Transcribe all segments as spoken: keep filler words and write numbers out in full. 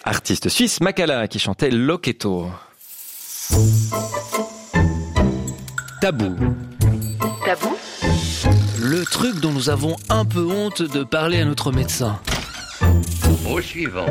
artiste suisse Makala qui chantait Loketo. Tabou. Tabou ? Le truc dont nous avons un peu honte de parler à notre médecin. Au suivant.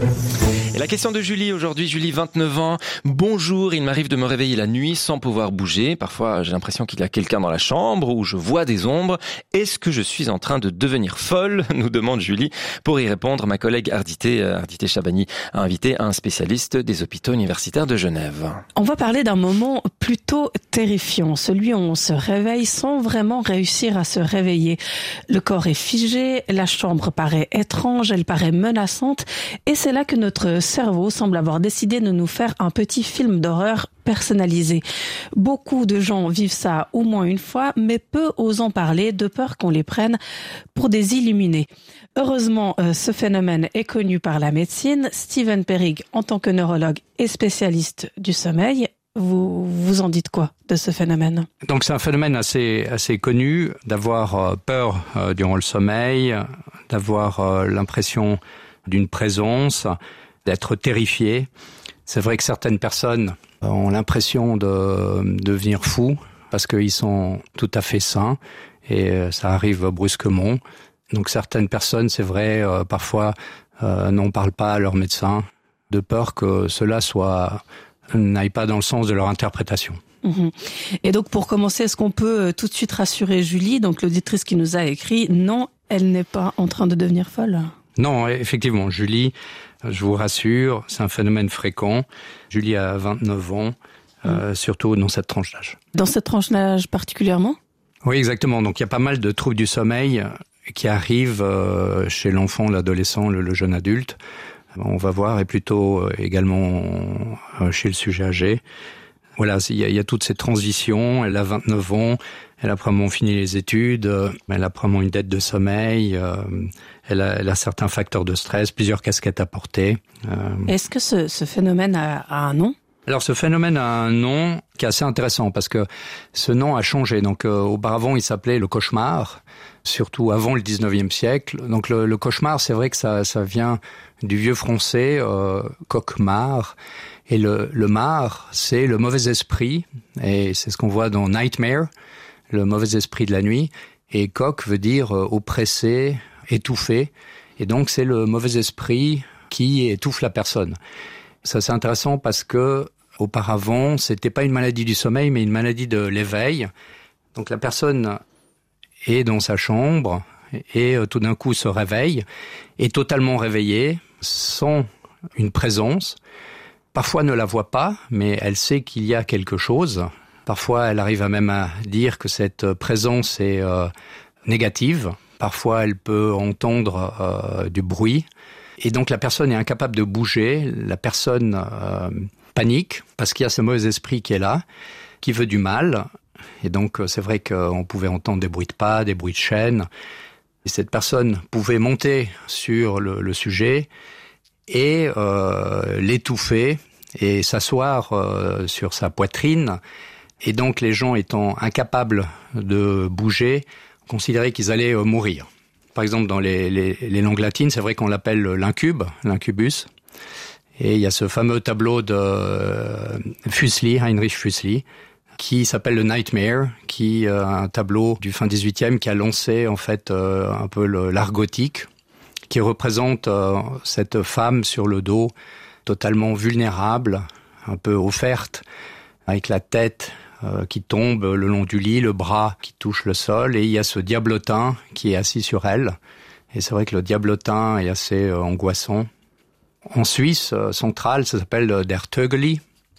Et la question de Julie aujourd'hui, Julie, vingt-neuf ans. Bonjour, il m'arrive de me réveiller la nuit sans pouvoir bouger. Parfois, j'ai l'impression qu'il y a quelqu'un dans la chambre ou je vois des ombres. Est-ce que je suis en train de devenir folle ? Nous demande Julie. Pour y répondre, ma collègue Ardité, Ardité Chabani a invité un spécialiste des hôpitaux universitaires de Genève. On va parler d'un moment plutôt terrifiant, celui où on se réveille sans vraiment réussir à se réveiller. Le corps est figé, la chambre paraît étrange, elle paraît menaçante et c'est là que notre cerveau semble avoir décidé de nous faire un petit film d'horreur personnalisé. Beaucoup de gens vivent ça au moins une fois, mais peu osent en parler de peur qu'on les prenne pour des illuminés. Heureusement, ce phénomène est connu par la médecine. Steven Perrig, en tant que neurologue et spécialiste du sommeil, vous vous en dites quoi de ce phénomène ? Donc c'est un phénomène assez assez connu d'avoir peur euh, durant le sommeil, d'avoir euh, l'impression d'une présence, d'être terrifié. C'est vrai que certaines personnes ont l'impression de devenir fous parce qu'ils sont tout à fait sains et ça arrive brusquement. Donc certaines personnes, c'est vrai, euh, parfois euh, n'en parlent pas à leur médecin de peur que cela soit n'aille pas dans le sens de leur interprétation. Mmh. Et donc pour commencer, est-ce qu'on peut tout de suite rassurer Julie, donc l'auditrice qui nous a écrit, non, elle n'est pas en train de devenir folle ? Non, effectivement, Julie, je vous rassure, c'est un phénomène fréquent. Julie a vingt-neuf ans, euh, mmh. surtout dans cette tranche d'âge. Dans cette tranche d'âge particulièrement ? Oui, exactement. Donc il y a pas mal de troubles du sommeil qui arrivent euh, chez l'enfant, l'adolescent, le, le jeune adulte. On va voir, et plutôt également euh, chez le sujet âgé. Voilà, il y a, il y a toutes ces transitions. Elle a vingt-neuf ans, elle a probablement fini les études, elle a probablement une dette de sommeil, euh, elle, a, elle a certains facteurs de stress, plusieurs casquettes à porter. Euh... Est-ce que ce, ce phénomène a, a un nom ? Alors ce phénomène a un nom qui est assez intéressant parce que ce nom a changé. Donc euh, auparavant il s'appelait le cauchemar, surtout avant le dix-neuvième siècle. Donc le, le cauchemar, c'est vrai que ça, ça vient du vieux français euh, coq-mar. Et le, le mar, c'est le mauvais esprit, et c'est ce qu'on voit dans Nightmare, le mauvais esprit de la nuit. Et coq veut dire euh, oppressé, étouffé. Et donc c'est le mauvais esprit qui étouffe la personne. Ça c'est intéressant parce que auparavant, c'était pas une maladie du sommeil, mais une maladie de l'éveil. Donc la personne est dans sa chambre et euh, tout d'un coup se réveille, est totalement réveillée, sans une présence. Parfois ne la voit pas, mais elle sait qu'il y a quelque chose. Parfois, elle arrive à même à dire que cette présence est euh, négative. Parfois, elle peut entendre euh, du bruit. Et donc, la personne est incapable de bouger. La personne euh, panique parce qu'il y a ce mauvais esprit qui est là, qui veut du mal. Et donc, c'est vrai qu'on pouvait entendre des bruits de pas, des bruits de chaînes. Et cette personne pouvait monter sur le, le sujet et euh, l'étouffer et s'asseoir euh, sur sa poitrine. Et donc les gens étant incapables de bouger, considéraient qu'ils allaient euh, mourir. Par exemple, dans les, les, les langues latines, c'est vrai qu'on l'appelle l'incube, l'incubus. Et il y a ce fameux tableau de euh, Fuseli, Heinrich Fuseli, qui s'appelle le Nightmare, qui est euh, un tableau du fin dix-huitième qui a lancé en fait euh, un peu le, l'art gothique, qui représente euh, cette femme sur le dos, totalement vulnérable, un peu offerte, avec la tête euh, qui tombe le long du lit, le bras qui touche le sol, et il y a ce diablotin qui est assis sur elle. Et c'est vrai que le diablotin est assez euh, angoissant. En Suisse euh, centrale, ça s'appelle euh, Der Tögeli,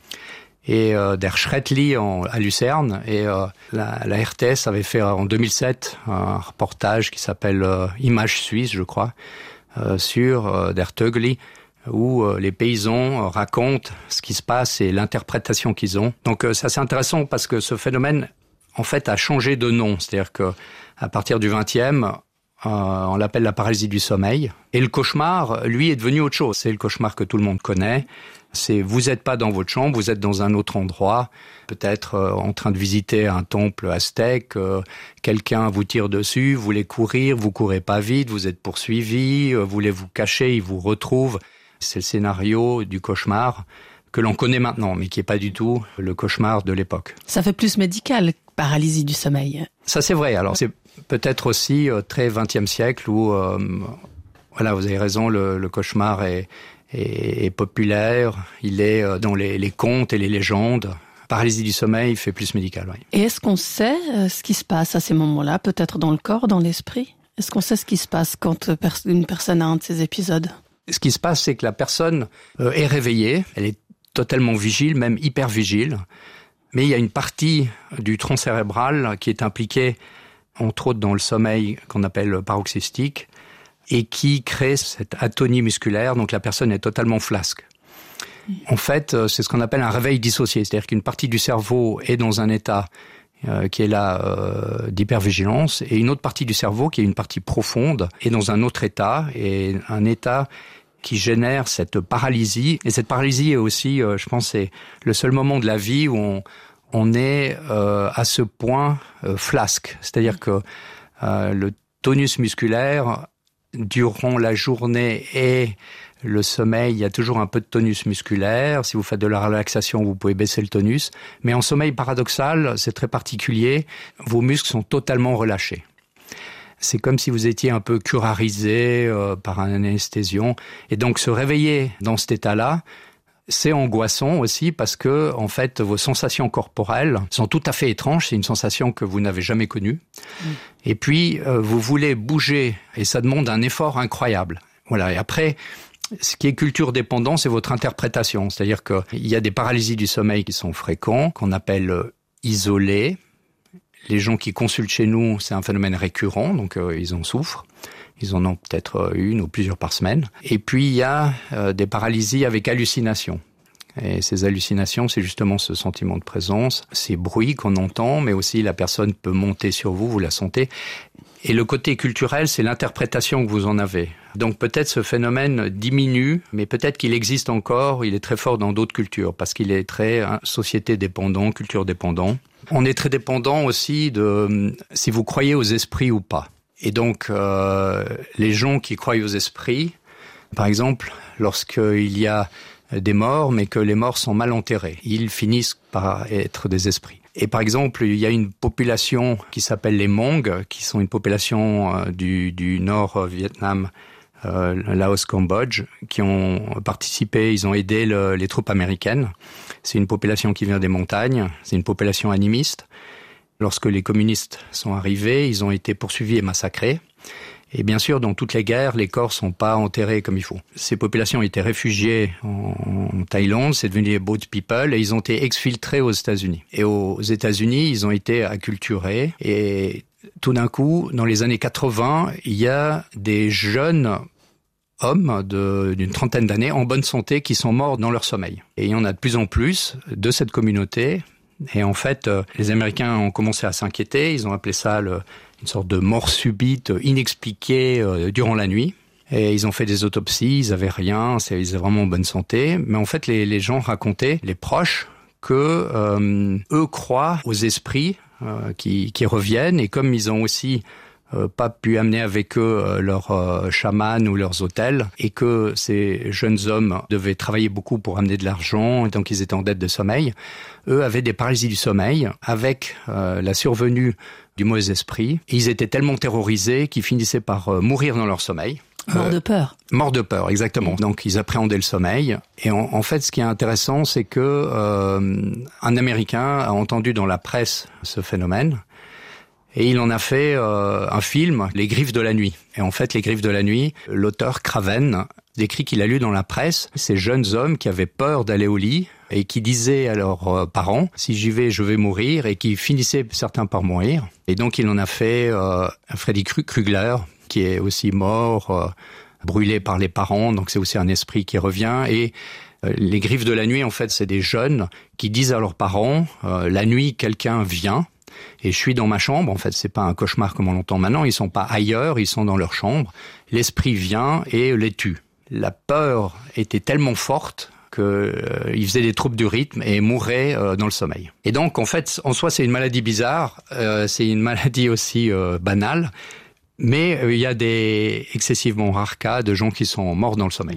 et euh, Der Schrettli en, à Lucerne. Et euh, la, la R T S avait fait euh, en deux mille sept un reportage qui s'appelle euh, Image Suisse, je crois, euh, sur euh, Der Tögeli, où euh, les paysans euh, racontent ce qui se passe et l'interprétation qu'ils ont. Donc euh, c'est assez intéressant parce que ce phénomène, en fait, a changé de nom. C'est-à-dire que à partir du vingtième, euh, on l'appelle la paralysie du sommeil. Et le cauchemar, lui, est devenu autre chose. C'est le cauchemar que tout le monde connaît. C'est vous n'êtes pas dans votre chambre, vous êtes dans un autre endroit, peut-être euh, en train de visiter un temple aztèque, euh, quelqu'un vous tire dessus, vous voulez courir, vous courez pas vite, vous êtes poursuivi, euh, vous voulez vous cacher, il vous retrouve. C'est le scénario du cauchemar que l'on connaît maintenant, mais qui n'est pas du tout le cauchemar de l'époque. Ça fait plus médical, paralysie du sommeil. Ça, c'est vrai. Alors, c'est peut-être aussi euh, très vingtième siècle où, euh, voilà, vous avez raison, le, le cauchemar est, est, est populaire. Il est euh, dans les, les contes et les légendes. Paralysie du sommeil fait plus médical, oui. Et est-ce qu'on sait euh, ce qui se passe à ces moments-là, peut-être dans le corps, dans l'esprit ? Est-ce qu'on sait ce qui se passe quand euh, pers- une personne a un de ces épisodes ? Ce qui se passe, c'est que la personne euh, est réveillée. Elle est totalement vigile, même hyper vigile. Mais il y a une partie du tronc cérébral qui est impliquée, entre autres, dans le sommeil qu'on appelle paroxystique, et qui crée cette atonie musculaire. Donc la personne est totalement flasque. En fait, c'est ce qu'on appelle un réveil dissocié. C'est-à-dire qu'une partie du cerveau est dans un état euh, qui est là euh, d'hypervigilance, et une autre partie du cerveau, qui est une partie profonde, est dans un autre état, et un état qui génère cette paralysie. Et cette paralysie est aussi, euh, je pense, c'est le seul moment de la vie où on, on est euh, à ce point euh, flasque. C'est-à-dire que euh, le tonus musculaire, durant la journée et le sommeil, il y a toujours un peu de tonus musculaire. Si vous faites de la relaxation, vous pouvez baisser le tonus. Mais en sommeil paradoxal, c'est très particulier. Vos muscles sont totalement relâchés. C'est comme si vous étiez un peu curarisé euh, par un anesthésion. Et donc, se réveiller dans cet état-là, c'est angoissant aussi parce que, en fait, vos sensations corporelles sont tout à fait étranges. C'est une sensation que vous n'avez jamais connue. Mmh. Et puis, euh, vous voulez bouger et ça demande un effort incroyable. Voilà. Et après, ce qui est culture dépendant, c'est votre interprétation. C'est-à-dire qu'il y a des paralysies du sommeil qui sont fréquents, qu'on appelle euh, isolées. Les gens qui consultent chez nous, c'est un phénomène récurrent, donc euh, ils en souffrent. Ils en ont peut-être une ou plusieurs par semaine. Et puis, il y a euh, des paralysies avec hallucinations. Et ces hallucinations, c'est justement ce sentiment de présence, ces bruits qu'on entend, mais aussi la personne peut monter sur vous, vous la sentez. Et le côté culturel, c'est l'interprétation que vous en avez. Donc peut-être ce phénomène diminue, mais peut-être qu'il existe encore, il est très fort dans d'autres cultures, parce qu'il est très hein, société dépendant, culture dépendant. On est très dépendant aussi de euh, si vous croyez aux esprits ou pas. Et donc, euh, les gens qui croient aux esprits, par exemple, lorsqu'il y a des morts, mais que les morts sont mal enterrés, ils finissent par être des esprits. Et par exemple, il y a une population qui s'appelle les Hmong, qui sont une population euh, du, du nord Vietnam, euh, Laos, Cambodge, qui ont participé, ils ont aidé le, les troupes américaines. C'est une population qui vient des montagnes, c'est une population animiste. Lorsque les communistes sont arrivés, ils ont été poursuivis et massacrés. Et bien sûr, dans toutes les guerres, les corps sont pas enterrés comme il faut. Ces populations ont été réfugiées en, en Thaïlande, c'est devenu les boat people, et ils ont été exfiltrés aux États-Unis. Et aux États-Unis, ils ont été acculturés. Et tout d'un coup, dans les années quatre-vingts, il y a des jeunes hommes de, d'une trentaine d'années en bonne santé qui sont morts dans leur sommeil. Et il y en a de plus en plus de cette communauté. Et en fait, les Américains ont commencé à s'inquiéter. Ils ont appelé ça le, une sorte de mort subite, inexpliquée euh, durant la nuit. Et ils ont fait des autopsies, ils avaient rien, c'est, ils étaient vraiment en bonne santé. Mais en fait, les, les gens racontaient, les proches, que euh, eux croient aux esprits euh, qui, qui reviennent. Et comme ils ont aussi euh, pas pu amener avec eux euh, leurs euh, chamans ou leurs hôtels, et que ces jeunes hommes devaient travailler beaucoup pour amener de l'argent, et donc ils étaient en dette de sommeil, eux avaient des paralysies du sommeil avec euh, la survenue du mauvais esprit. Et ils étaient tellement terrorisés qu'ils finissaient par euh, mourir dans leur sommeil. Mort de peur. Euh, mort de peur, exactement. Donc ils appréhendaient le sommeil. Et en, en fait, ce qui est intéressant, c'est que euh, un Américain a entendu dans la presse ce phénomène. Et il en a fait euh, un film, Les Griffes de la nuit. Et en fait, Les Griffes de la nuit, l'auteur Craven décrit qu'il a lu dans la presse ces jeunes hommes qui avaient peur d'aller au lit et qui disaient à leurs parents « si j'y vais, je vais mourir » et qui finissaient certains par mourir. Et donc, il en a fait euh, Freddy Krueger, qui est aussi mort, euh, brûlé par les parents, donc c'est aussi un esprit qui revient. Et euh, Les Griffes de la nuit, en fait, c'est des jeunes qui disent à leurs parents euh, « la nuit, quelqu'un vient ». Et je suis dans ma chambre, en fait, c'est pas un cauchemar comme on l'entend maintenant, ils sont pas ailleurs, ils sont dans leur chambre. L'esprit vient et les tue. La peur était tellement forte qu'ils euh, faisaient des troubles du rythme et mouraient euh, dans le sommeil. Et donc, en fait, en soi, c'est une maladie bizarre, euh, c'est une maladie aussi euh, banale, mais euh, il y a des excessivement rares cas de gens qui sont morts dans le sommeil.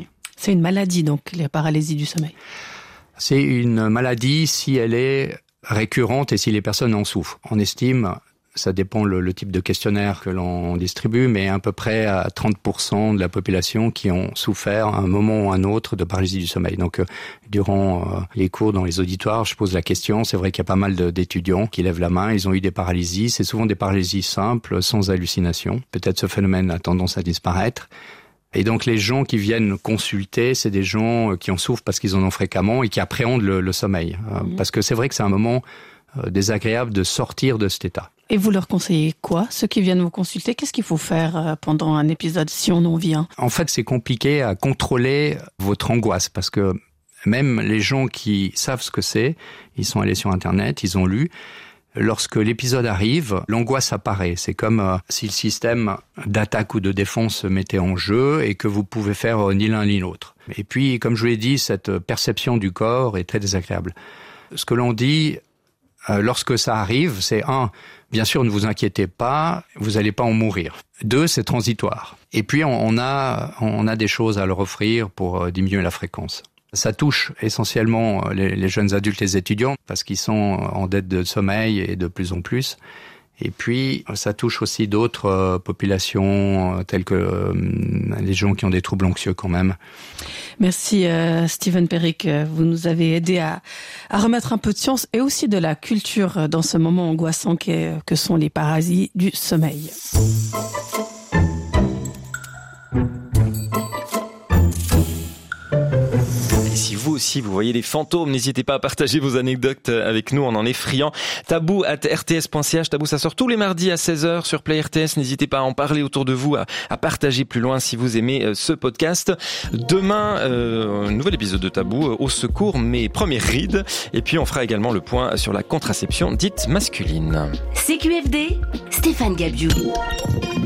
C'est une maladie, donc, la paralysie du sommeil. C'est une maladie si elle est récurrente et si les personnes en souffrent. On estime, ça dépend le, le type de questionnaire que l'on distribue, mais à peu près à trente pour cent de la population qui ont souffert à un moment ou à un autre de paralysie du sommeil. Donc, euh, durant euh, les cours dans les auditoires, je pose la question. C'est vrai qu'il y a pas mal de, d'étudiants qui lèvent la main. Ils ont eu des paralysies. C'est souvent des paralysies simples, sans hallucination. Peut-être ce phénomène a tendance à disparaître. Et donc les gens qui viennent consulter, c'est des gens qui en souffrent parce qu'ils en ont fréquemment et qui appréhendent le, le sommeil. Mmh. Parce que c'est vrai que c'est un moment désagréable de sortir de cet état. Et vous leur conseillez quoi, ceux qui viennent vous consulter? Qu'est-ce qu'il faut faire pendant un épisode si on en vient? En fait, c'est compliqué à contrôler votre angoisse parce que même les gens qui savent ce que c'est, ils sont allés sur Internet, ils ont lu. Lorsque l'épisode arrive, l'angoisse apparaît. C'est comme euh, si le système d'attaque ou de défense se mettait en jeu et que vous pouvez faire euh, ni l'un ni l'autre. Et puis, comme je vous l'ai dit, cette perception du corps est très désagréable. Ce que l'on dit euh, lorsque ça arrive, c'est un, bien sûr, ne vous inquiétez pas, vous n'allez pas en mourir. Deux, c'est transitoire. Et puis, on, on a, on a des choses à leur offrir pour euh, diminuer la fréquence. Ça touche essentiellement les, les jeunes adultes et les étudiants parce qu'ils sont en dette de sommeil et de plus en plus. Et puis, ça touche aussi d'autres euh, populations, euh, telles que euh, les gens qui ont des troubles anxieux quand même. Merci euh, Steven Perrick. Vous nous avez aidé à, à remettre un peu de science et aussi de la culture dans ce moment angoissant qu'est, que sont les parasites du sommeil. Si vous aussi, vous voyez des fantômes, n'hésitez pas à partager vos anecdotes avec nous en en effrayant. Tabou arobase r t s point c h. Tabou, ça sort tous les mardis à seize heures sur Play R T S. N'hésitez pas à en parler autour de vous, à, à partager plus loin si vous aimez euh, ce podcast. Demain, euh, un nouvel épisode de Tabou, euh, au secours, mes premières rides. Et puis, on fera également le point sur la contraception dite masculine. C Q F D, Stéphane Gabiou.